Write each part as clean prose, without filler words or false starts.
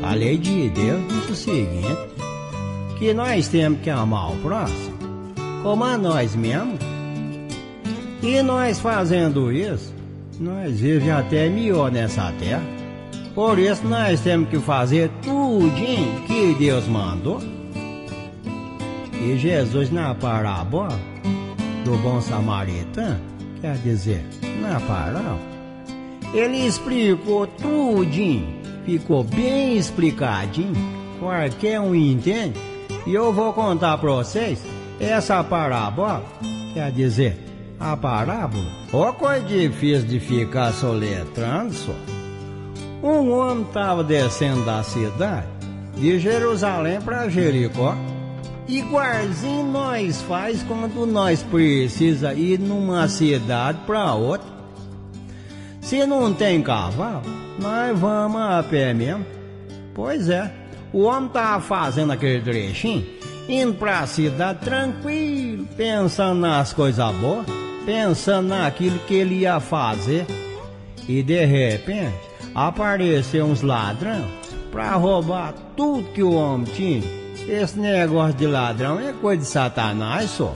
A lei de Deus diz o seguinte, que nós temos que amar o próximo como a nós mesmos. E nós fazendo isso, nós vivemos até melhor nessa terra. Por isso nós temos que fazer tudinho que Deus mandou. E Jesus na parábola do bom samaritano, quer dizer, na parábola, ele explicou tudinho, ficou bem explicadinho, qualquer um entende. E eu vou contar para vocês essa parábola, quer dizer, a parábola, ó coisa difícil de ficar soletrando só. Um homem estava descendo da cidade de Jerusalém para Jericó, igualzinho nós faz quando nós precisa ir numa cidade para outra. Se não tem cavalo, nós vamos a pé mesmo. Pois é, o homem estava fazendo aquele trechinho, indo para a cidade tranquilo, pensando nas coisas boas, pensando naquilo que ele ia fazer. E de repente apareceu uns ladrões para roubar tudo que o homem tinha. Esse negócio de ladrão é coisa de Satanás só.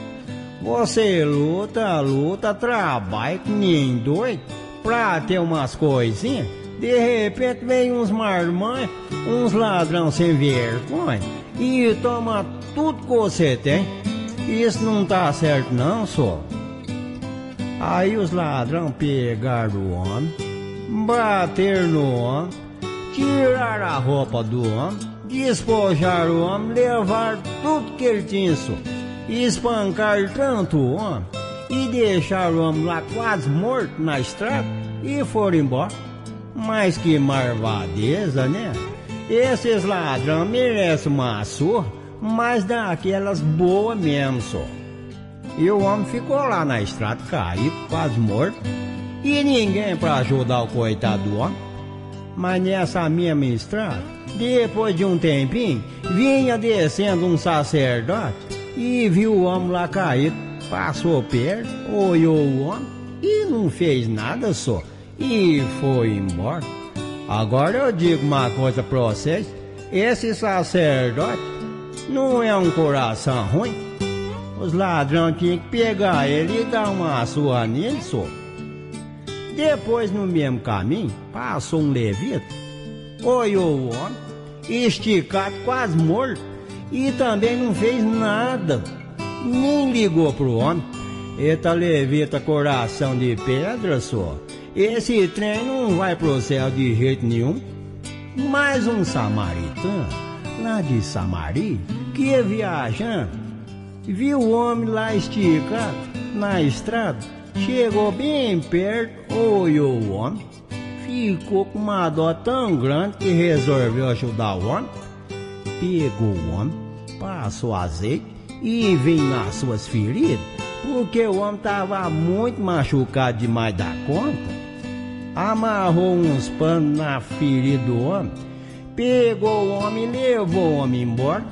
Você luta, trabalha que nem doido pra ter umas coisinhas. De repente vem uns marmanjos, uns ladrões sem vergonha e toma tudo que você tem. Isso não tá certo não, só. Aí os ladrões pegaram o homem, bateram no homem, tiraram a roupa do homem, despojaram o homem, levaram tudo que ele tinha, só. Espancaram tanto o homem e deixaram o homem lá quase morto na estrada e foram embora. Mas que marvadeza, né? Esses ladrões merecem uma surra, mas daquelas boas mesmo, só. E o homem ficou lá na estrada, caído, quase morto, e ninguém para ajudar o coitado do homem. Mas nessa mesma estrada, depois de um tempinho, vinha descendo um sacerdote e viu o homem lá caído. Passou perto, olhou o homem e não fez nada, só. E foi embora. Agora eu digo uma coisa pra vocês, esse sacerdote não é um coração ruim. Os ladrões tinham que pegar ele e dar uma surra nele, só. Depois, no mesmo caminho, passou um levita, olhou o homem, esticado, quase morto, e também não fez nada, nem ligou pro homem. Eita levita, coração de pedra, só. Esse trem não vai pro céu de jeito nenhum. Mais um samaritano, lá de Samaria, que ia viajando, viu o homem lá esticado na estrada, chegou bem perto, olhou o homem, ficou com uma dó tão grande que resolveu ajudar o homem. Pegou o homem, passou azeite e veio nas suas feridas, porque o homem estava muito machucado demais da conta. Amarrou uns panos na ferida do homem, pegou o homem e levou o homem embora.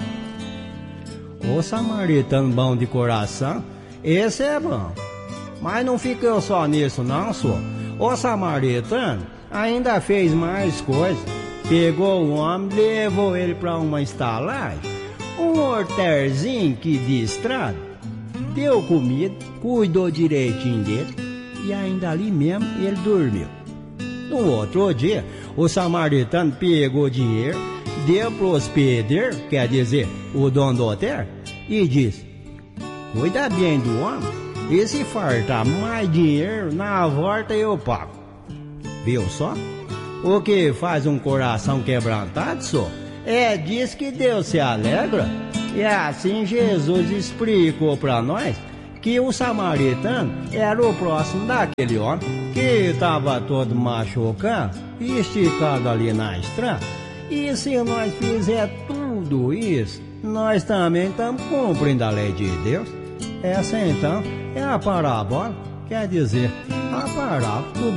O samaritano bom de coração, esse é bom. Mas não ficou só nisso não, só. O samaritano ainda fez mais coisa. Pegou o homem, levou ele para uma estalagem, um hortelzinho que de estrada, deu comida, cuidou direitinho dele e ainda ali mesmo ele dormiu. No outro dia, o samaritano pegou dinheiro, deu pro hospedeiro, quer dizer, o dono do hotel, e disse: cuida bem do homem, e se faltar mais dinheiro, na volta eu pago. Viu só? O que faz um coração quebrantado, só, é disso que Deus se alegra. E assim Jesus explicou para nós que o samaritano era o próximo daquele homem que estava todo machucado e esticado ali na estrada. E se nós fizer tudo isso, nós também estamos cumprindo a lei de Deus. Essa então é a parábola, quer dizer, a parábola do